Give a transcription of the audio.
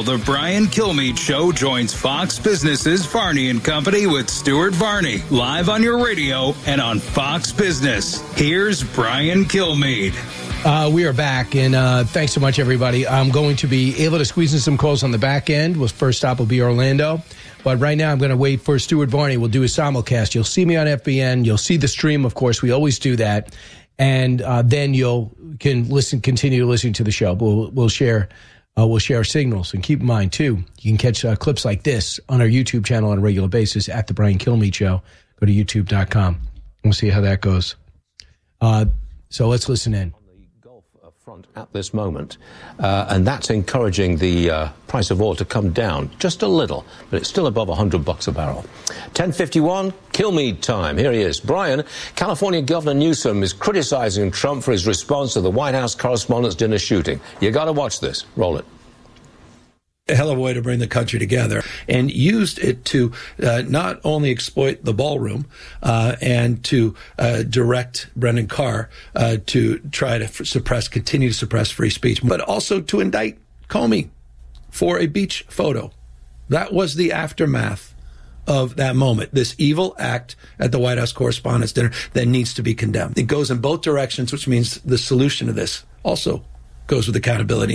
Now, the Brian Kilmeade Show joins Fox Business's Varney and Company with Stuart Varney, live on your radio and on Fox Business. Here's Brian Kilmeade. We are back, and thanks so much, everybody. I'm going to be able to squeeze in some calls on the back end. Well, first stop will be Orlando. But right now, I'm going to wait for Stuart Varney. We'll do a simulcast. You'll see me on FBN. You'll see the stream, of course. We always do that. And then continue to listen to the show. We'll share signals. And keep in mind, too, you can catch clips like this on our YouTube channel on a regular basis at The Brian Kilmeade Show. Go to youtube.com. We'll see how that goes. So let's listen in. Front at this moment, and that's encouraging the price of oil to come down just a little, but it's still above $100 a barrel. 10:51, Kilmeade time. Here he is. Brian, California Governor Newsom is criticizing Trump for his response to the White House Correspondents' Dinner shooting. You got to watch this. Roll it. A hell of a way to bring the country together, and used it to not only exploit the ballroom and to direct Brendan Carr to try to continue to suppress free speech, but also to indict Comey for a beach photo. That was the aftermath of that moment, this evil act at the White House Correspondents' Dinner that needs to be condemned. It goes in both directions, which means the solution to this also goes with accountability.